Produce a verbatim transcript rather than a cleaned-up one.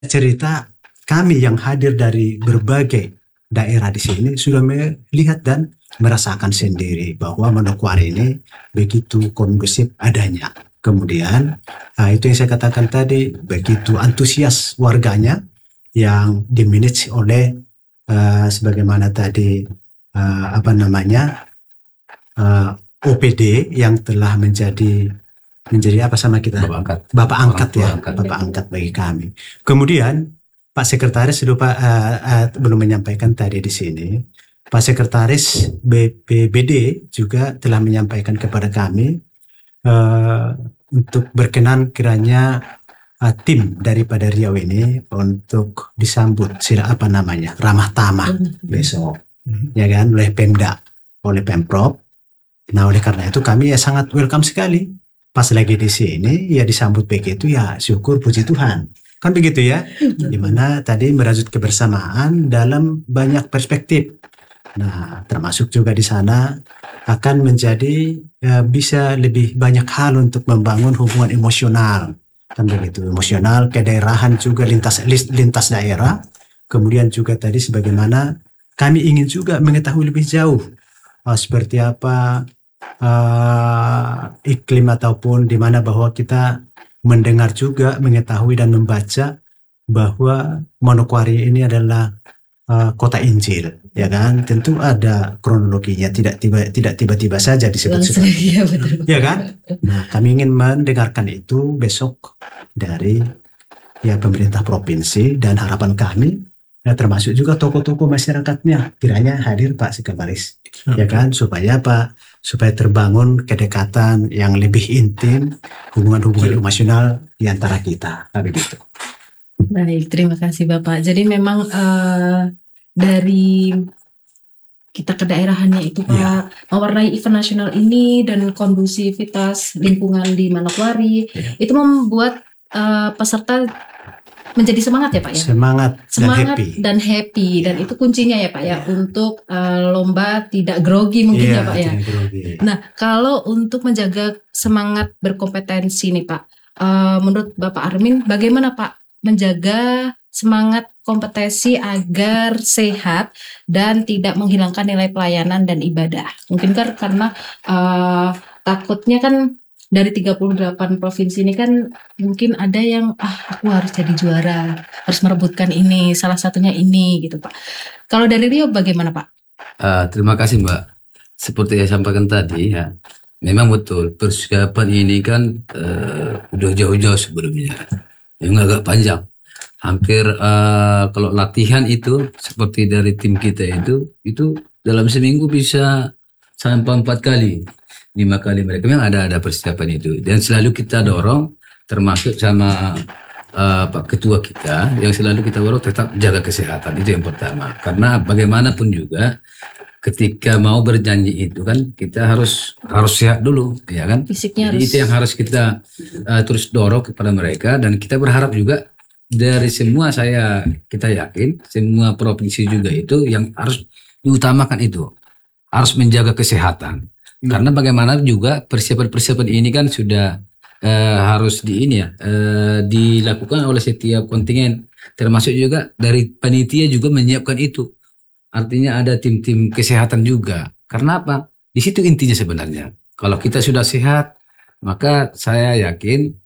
cerita kami yang hadir dari berbagai daerah di sini sudah melihat dan merasakan sendiri bahwa Manokwari ini begitu kondusif adanya. Kemudian nah itu yang saya katakan tadi, begitu antusias warganya yang dimanage oleh uh, sebagaimana tadi uh, apa namanya uh, O P D yang telah menjadi menjadi apa sama kita? Bapak angkat. Bapak angkat ya, angkat. Bapak angkat bagi kami. Kemudian Pak Sekretaris lupa uh, uh, belum menyampaikan tadi di sini. Pak Sekretaris B P B D juga telah menyampaikan kepada kami uh, untuk berkenan kiranya uh, tim daripada Riau ini untuk disambut sila apa namanya ramah tamah besok, ya kan, oleh Pemda, oleh Pemprov. Nah oleh karena itu kami ya sangat welcome sekali. Pas lagi di sini ya disambut begitu ya syukur puji Tuhan. Kan begitu ya, dimana tadi merajut kebersamaan dalam banyak perspektif. Nah, termasuk juga di sana akan menjadi ya, bisa lebih banyak hal untuk membangun hubungan emosional. Kan begitu, emosional, kedaerahan juga lintas lintas daerah. Kemudian juga tadi sebagaimana kami ingin juga mengetahui lebih jauh uh, seperti apa uh, iklim ataupun di mana bahwa kita mendengar juga, mengetahui dan membaca bahwa Manokwari ini adalah uh, kota Injil, ya kan? Tentu ada kronologinya, tidak tiba tidak tiba-tiba saja disebut seperti ya, ya kan? Nah, kami ingin mendengarkan itu besok dari ya pemerintah provinsi dan harapan kami ya, termasuk juga tokoh-tokoh masyarakatnya kiranya hadir Pak Sekretaris, ya kan? Supaya Pak supaya terbangun kedekatan yang lebih intim, hubungan-hubungan emosional di antara kita, begitu. Baik, terima kasih Bapak. Jadi memang uh, dari kita kedaerahannya itu Pak, ya, mewarnai event nasional ini dan kondusivitas lingkungan di Manokwari, ya, itu membuat uh, peserta menjadi semangat ya Pak ya? Semangat, semangat dan happy. Dan happy, dan itu kuncinya ya Pak ya, ya. Untuk uh, lomba tidak grogi mungkin ya, ya Pak ya. Nah, kalau untuk menjaga semangat berkompetensi nih Pak, uh, menurut Bapak Armin bagaimana Pak menjaga semangat kompetensi agar sehat dan tidak menghilangkan nilai pelayanan dan ibadah? Mungkin kan karena uh, takutnya kan dari tiga puluh delapan provinsi ini kan mungkin ada yang ah aku harus jadi juara, harus merebutkan ini, salah satunya ini gitu Pak. Kalau dari Riau bagaimana Pak? Uh, terima kasih Mbak. Seperti yang saya sampaikan tadi ya, memang betul persiapan ini kan uh, udah jauh-jauh sebelumnya, yang agak panjang. Hampir uh, kalau latihan itu seperti dari tim kita itu, itu dalam seminggu bisa sampai empat kali. lima kali mereka memang ada ada persiapan itu, dan selalu kita dorong termasuk sama uh, Pak Ketua kita yang selalu kita dorong tetap jaga kesehatan, itu yang pertama, karena bagaimanapun juga ketika mau berjanji itu kan kita harus harus sehat dulu ya kan. Fisiknya. Jadi harus... itu yang harus kita uh, terus dorong kepada mereka, dan kita berharap juga dari semua, saya kita yakin semua provinsi juga itu yang harus diutamakan itu harus menjaga kesehatan. Karena bagaimana juga persiapan-persiapan ini kan sudah uh, harus di ini ya uh, dilakukan oleh setiap kontingen, termasuk juga dari panitia juga menyiapkan itu. Artinya ada tim-tim kesehatan juga. Karena apa? Di situ intinya sebenarnya. Kalau kita sudah sehat, maka saya yakin